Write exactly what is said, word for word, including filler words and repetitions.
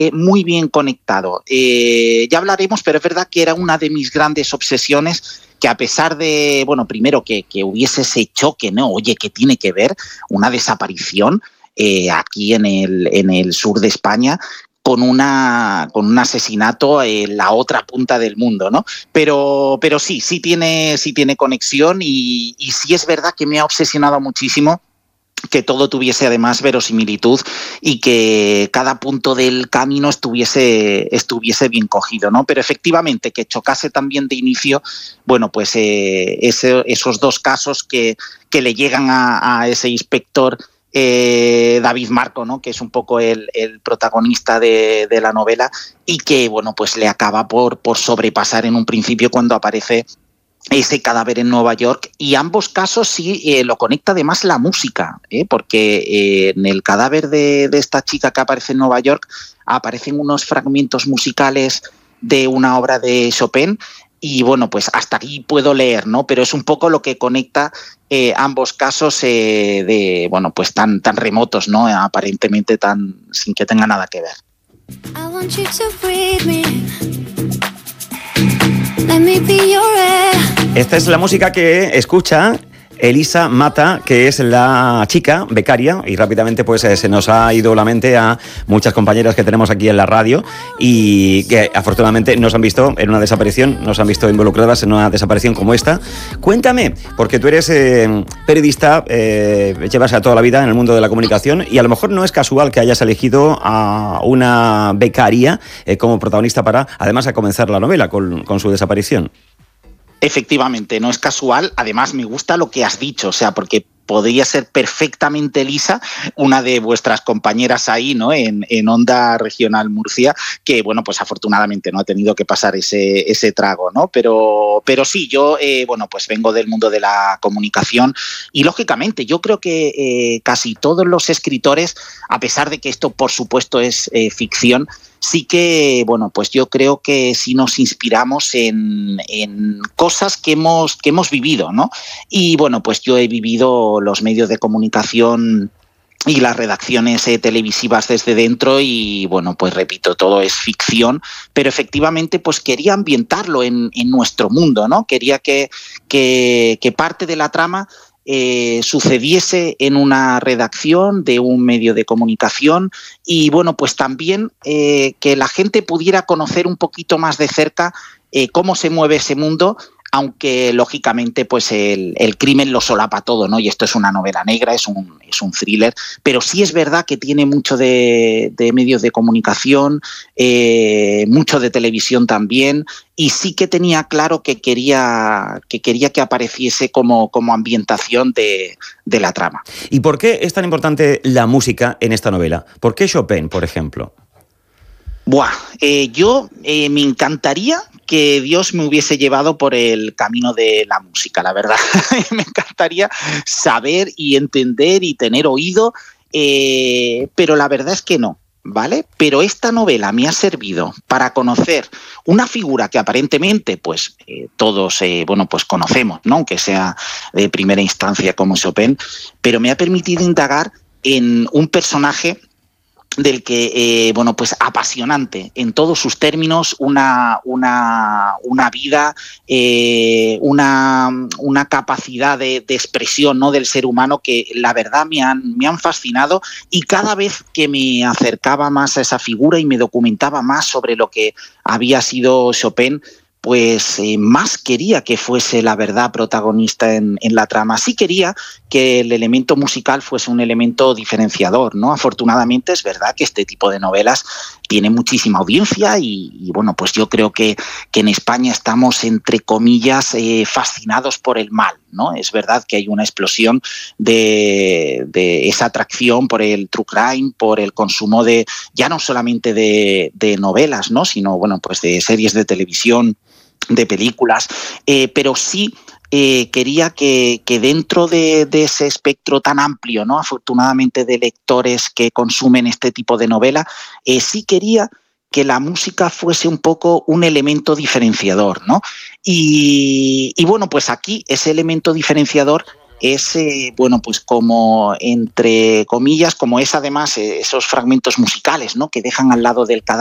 eh, muy bien conectado. Eh, ya hablaremos, pero es verdad que era una de mis grandes obsesiones, que a pesar de, bueno, primero que, que hubiese ese choque, ¿no? Oye, ¿qué tiene que ver una desaparición eh, aquí en el, en el sur de España con, una, con un asesinato en la otra punta del mundo, ¿no? Pero, pero sí, sí tiene, sí tiene conexión y, y sí es verdad que me ha obsesionado muchísimo que todo tuviese además verosimilitud y que cada punto del camino estuviese, estuviese bien cogido, ¿no? Pero efectivamente que chocase también de inicio, bueno, pues eh, ese, esos dos casos que, que le llegan a, a ese inspector eh, David Marco, ¿no? Que es un poco el, el protagonista de, de la novela y que, bueno, pues le acaba por, por sobrepasar en un principio cuando aparece ese cadáver en Nueva York, y ambos casos sí eh, lo conecta además la música, ¿eh? Porque eh, en el cadáver de, de esta chica que aparece en Nueva York aparecen unos fragmentos musicales de una obra de Chopin y bueno, pues hasta aquí puedo leer, ¿no? Pero es un poco lo que conecta eh, ambos casos eh, de, bueno, pues tan, tan remotos, ¿no? Aparentemente tan, sin que tenga nada que ver. I want you to breathe me. Let me be your air. Esta es la música que escucha Elisa Mata, que es la chica becaria, y rápidamente pues eh, se nos ha ido la mente a muchas compañeras que tenemos aquí en la radio y que afortunadamente nos han visto en una desaparición, nos han visto involucradas en una desaparición como esta. Cuéntame, porque tú eres eh, periodista, eh, llevas a toda la vida en el mundo de la comunicación y a lo mejor no es casual que hayas elegido a una becaria eh, como protagonista para, además, a comenzar la novela con, con su desaparición. Efectivamente, no es casual. Además, me gusta lo que has dicho, o sea, porque podría ser perfectamente Elisa, una de vuestras compañeras ahí, ¿no? En, en Onda Regional Murcia, que, bueno, pues afortunadamente no ha tenido que pasar ese, ese trago, ¿no? Pero, pero sí, yo, eh, bueno, pues vengo del mundo de la comunicación y, lógicamente, yo creo que eh, casi todos los escritores, a pesar de que esto, por supuesto, es eh, ficción, sí que, bueno, pues yo creo que sí nos inspiramos en, en cosas que hemos, que hemos vivido, ¿no? Y, bueno, pues yo he vivido los medios de comunicación y las redacciones eh, televisivas desde dentro y, bueno, pues repito, todo es ficción, pero efectivamente pues quería ambientarlo en, en nuestro mundo, ¿no? Quería que, que, que parte de la trama Eh, sucediese en una redacción de un medio de comunicación y, bueno, pues también eh, que la gente pudiera conocer un poquito más de cerca eh, cómo se mueve ese mundo, aunque lógicamente pues el, el crimen lo solapa todo, ¿no? Y esto es una novela negra, es un, es un thriller, pero sí es verdad que tiene mucho de, de medios de comunicación, eh, mucho de televisión también, y sí que tenía claro que quería que, quería que apareciese como, como ambientación de, de la trama. ¿Y por qué es tan importante la música en esta novela? ¿Por qué Chopin, por ejemplo? Buah, eh, yo eh, me encantaría que Dios me hubiese llevado por el camino de la música, la verdad. Me encantaría saber y entender y tener oído, eh, pero la verdad es que no, ¿vale? Pero esta novela me ha servido para conocer una figura que aparentemente, pues, eh, todos, eh, bueno, pues conocemos, ¿no? Aunque sea de primera instancia como Chopin, pero me ha permitido indagar en un personaje del que, eh, bueno, pues apasionante en todos sus términos, una, una, una vida, eh, una, una capacidad de, de expresión, ¿no? Del ser humano que la verdad me han, me han fascinado, y cada vez que me acercaba más a esa figura y me documentaba más sobre lo que había sido Chopin, pues eh, más quería que fuese la verdad protagonista en, en la trama. Sí quería que el elemento musical fuese un elemento diferenciador, ¿no? Afortunadamente es verdad que este tipo de novelas tiene muchísima audiencia y, y bueno, pues yo creo que, que en España estamos, entre comillas, eh, fascinados por el mal, ¿no? Es verdad que hay una explosión de, de esa atracción por el true crime, por el consumo de, ya no solamente de, de novelas, ¿no? Sino, bueno, pues de series de televisión, de películas, eh, pero sí eh, quería que, que dentro de, de ese espectro tan amplio, ¿no? Afortunadamente, de lectores que consumen este tipo de novela, eh, sí quería que la música fuese un poco un elemento diferenciador, ¿no? Y, y bueno, pues aquí ese elemento diferenciador es, eh, bueno, pues como, entre comillas, como es además eh, esos fragmentos musicales, ¿no?, que dejan al lado del cadáver